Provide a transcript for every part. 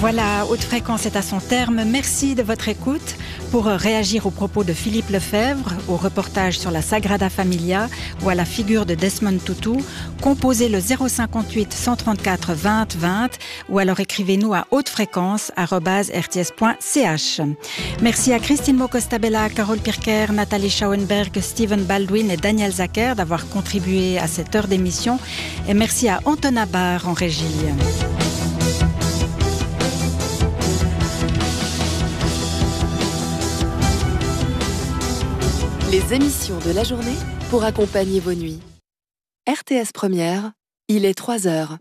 Voilà, Haute Fréquence est à son terme. Merci de votre écoute. Pour réagir aux propos de Philippe Lefebvre, au reportage sur la Sagrada Familia ou à la figure de Desmond Tutu, composez le 058 134 20 20 ou alors écrivez-nous à hautefréquence@rts.ch. Merci à Christine Mocostabella, Carole Pirker, Nathalie Schauenberg, Steven Baldwin et Daniel Zacher d'avoir contribué à cette heure d'émission. Et merci à Anton Abar en régie. Les émissions de la journée pour accompagner vos nuits. RTS Première, il est 3h.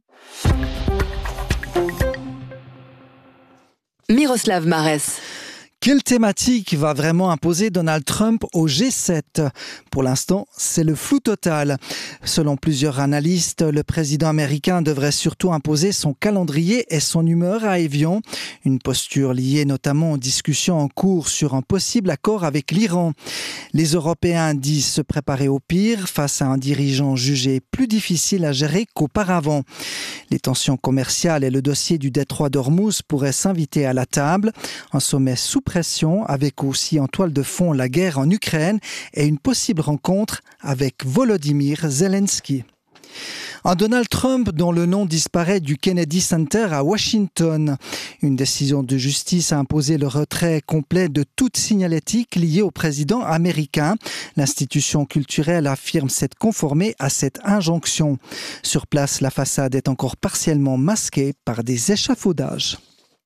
Miroslav Marès. Quelle thématique va vraiment imposer Donald Trump au G7 ? Pour l'instant, c'est le flou total. Selon plusieurs analystes, le président américain devrait surtout imposer son calendrier et son humeur à Évian, une posture liée notamment aux discussions en cours sur un possible accord avec l'Iran. Les Européens disent se préparer au pire face à un dirigeant jugé plus difficile à gérer qu'auparavant. Les tensions commerciales et le dossier du détroit d'Ormuz pourraient s'inviter à la table, un sommet sous pression avec aussi en toile de fond la guerre en Ukraine et une possible rencontre avec Volodymyr Zelensky. Un Donald Trump dont le nom disparaît du Kennedy Center à Washington. Une décision de justice a imposé le retrait complet de toute signalétique liée au président américain. L'institution culturelle affirme s'être conformée à cette injonction. Sur place, la façade est encore partiellement masquée par des échafaudages.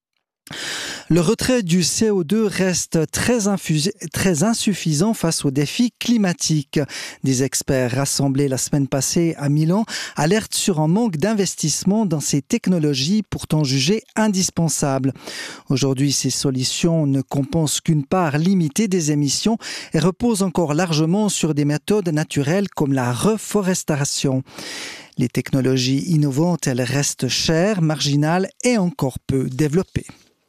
Le retrait du CO2 reste très insuffisant face aux défis climatiques. Des experts rassemblés la semaine passée à Milan alertent sur un manque d'investissement dans ces technologies pourtant jugées indispensables. Aujourd'hui, ces solutions ne compensent qu'une part limitée des émissions et reposent encore largement sur des méthodes naturelles comme la reforestation. Les technologies innovantes, elles restent chères, marginales et encore peu développées.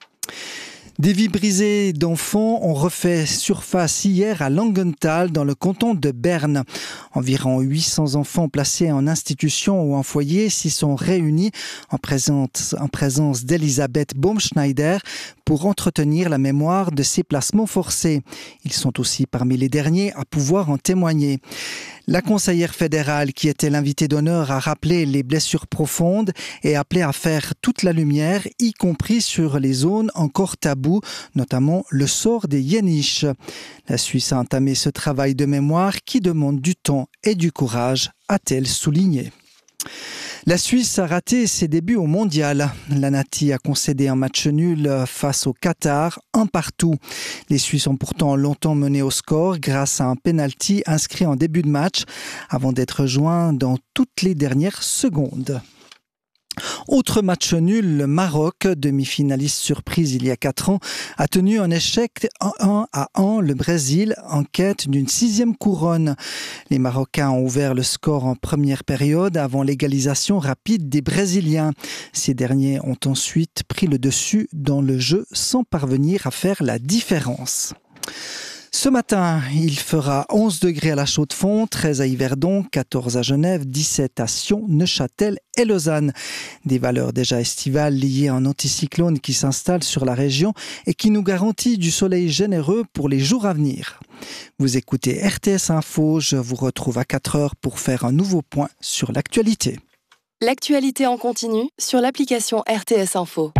Des vies brisées d'enfants ont refait surface hier à Langenthal dans le canton de Berne. Environ 800 enfants placés en institution ou en foyer s'y sont réunis en présence d'Elisabeth Baumschneider pour entretenir la mémoire de ces placements forcés. Ils sont aussi parmi les derniers à pouvoir en témoigner. La conseillère fédérale, qui était l'invitée d'honneur, a rappelé les blessures profondes et appelé à faire toute la lumière, y compris sur les zones encore taboues, notamment le sort des Yéniches. La Suisse a entamé ce travail de mémoire qui demande du temps et du courage, a-t-elle souligné. La Suisse a raté ses débuts au mondial. La Nati a concédé un match nul face au Qatar, 1-1. Les Suisses ont pourtant longtemps mené au score grâce à un penalty inscrit en début de match avant d'être rejoint dans toutes les dernières secondes. Autre match nul, le Maroc, demi-finaliste surprise il y a 4 ans, a tenu un échec 1-1 le Brésil en quête d'une 6e couronne. Les Marocains ont ouvert le score en première période avant l'égalisation rapide des Brésiliens. Ces derniers ont ensuite pris le dessus dans le jeu sans parvenir à faire la différence. Ce matin, il fera 11 degrés à la Chaux-de-Fonds, 13 à Yverdon, 14 à Genève, 17 à Sion, Neuchâtel et Lausanne. Des valeurs déjà estivales liées à un anticyclone qui s'installe sur la région et qui nous garantit du soleil généreux pour les jours à venir. Vous écoutez RTS Info, je vous retrouve à 4h pour faire un nouveau point sur l'actualité. L'actualité en continu sur l'application RTS Info.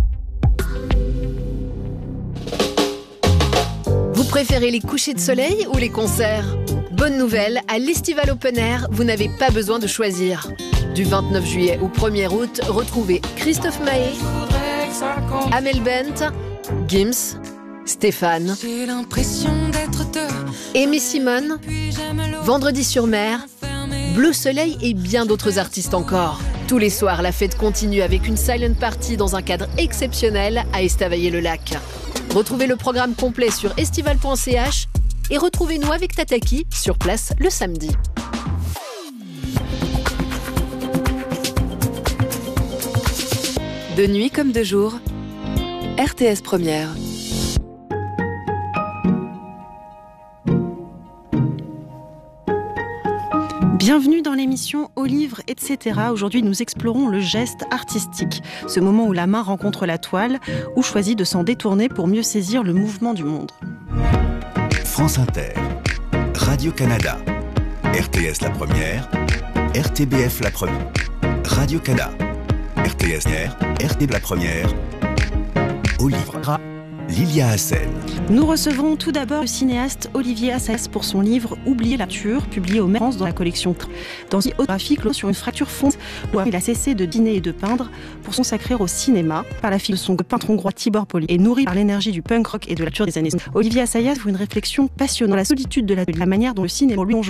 Vous préférez les couchers de soleil ou les concerts ? Bonne nouvelle, à l'Estival Open Air, vous n'avez pas besoin de choisir. Du 29 juillet au 1er août, retrouvez Christophe Maé, Amel Bent, Gims, Stéphane, Aimé Simone, Vendredi sur mer, Bleu Soleil et bien d'autres artistes encore. Tous les soirs, la fête continue avec une silent party dans un cadre exceptionnel à Estavayer-le-Lac. Retrouvez le programme complet sur estival.ch et retrouvez-nous avec Tataki sur place le samedi. De nuit comme de jour, RTS Première. Bienvenue dans l'émission Au livre, etc. Aujourd'hui, nous explorons le geste artistique, ce moment où la main rencontre la toile ou choisit de s'en détourner pour mieux saisir le mouvement du monde. France Inter, Radio-Canada, RTS La Première, RTBF La Première, Radio-Canada, RTS RT La Première, Au livre, Lilia Hassen. Nous recevrons tout d'abord le cinéaste Olivier Assayas pour son livre Oublier la nature, publié au Mercens dans la collection dans une autographique sur une fracture fonte où il a cessé de dîner et de peindre pour se consacrer au cinéma par la fille de son peintre hongrois Tibor Poli et nourri par l'énergie du punk rock et de la culture des années. Olivier Assayas vous une réflexion passionnante sur la solitude de la manière dont le cinéma lui